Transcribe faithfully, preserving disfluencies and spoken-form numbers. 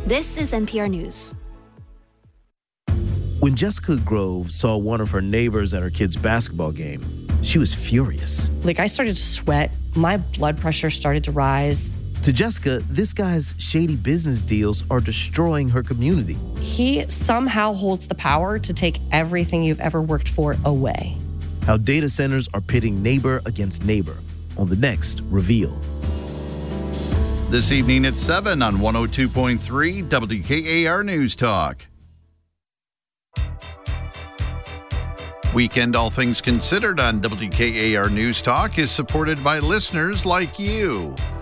This is N P R News. When Jessica Grove saw one of her neighbors at her kid's basketball game, she was furious. Like, I started to sweat. My blood pressure started to rise. To Jessica, this guy's shady business deals are destroying her community. He somehow holds the power to take everything you've ever worked for away. How data centers are pitting neighbor against neighbor on the next Reveal. This evening at seven on one oh two point three W K A R News Talk. Weekend All Things Considered on W K A R News Talk is supported by listeners like you.